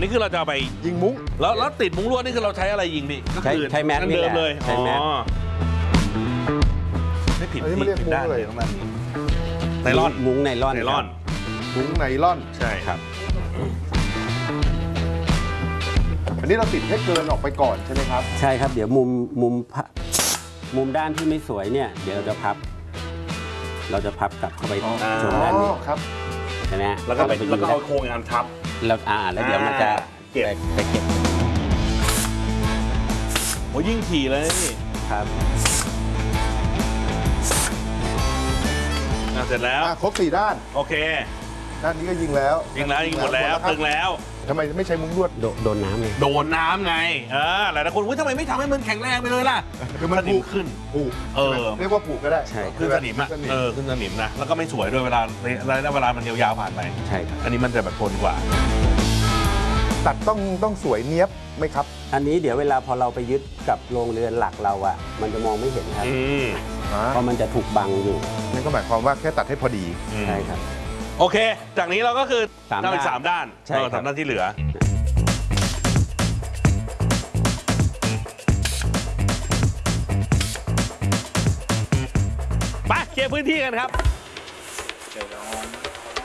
นี้คือเราจะเอาไปยิงมุ้งแล้วติดมุ้งลวดนี่คือเราใช้อะไรยิงพี่ใช้แม็กเดิมเลยใช้แม็กไม่ผิดอันนี้มันเรียกมุ้งเลยตรงนั้นไนลอนมุ้งไนลอนไนลอนมุ้งไนล่อนใช่ครับอันนี้เราติดให้เกินออกไปก่อนใช่ไหมครับใช่ครับเดี๋ยวมุมด้านที่ไม่สวยเนี่ยเดี๋ยวเราจะพับกลับเข้าไปตรงด้านนี้ครับใช่ไหมแล้วก็เอาโครงงานทับแล้วเดี๋ยวมันจะเก็บไปเก็บโอ้ยิ่งถี่เลยนี่ครับเสร็จแล้วครบ4ด้านโอเคด้านนี้ก็ยิงแล้วยิงหมดแล้วตึงแล้วทำไมไม่ใช้มุ้งลวดโดนน้ำเลยโดนน้ำไงหลายคนทำไมไม่ทำให้มันแข็งแรงไปเลยล่ะคือมันสนิมขึ้นผูก เรียกว่าผูกก็ได้ใช่ขึ้นสนิมอ่ะขึ้นสนิมนะแล้วก็ไม่สวยด้วยเวลามันยาวๆผ่านไปใช่ครับอันนี้มันจะแบบทนกว่าตัดต้องสวยเนี้ยบไหมครับอันนี้เดี๋ยวเวลาพอเราไปยึดกับโรงเรือนหลักเราอะมันจะมองไม่เห็นครับเพราะมันจะถูกบังอยู่นั่นก็หมายความว่าแค่ตัดให้พอดีใช่ครับโอเค จากนี้เราก็คือสามทำอีกด้าน 3 ด้านใช่ครับทำด้านที่เหลือ ไปเคลียร์พื้นที่กันครับ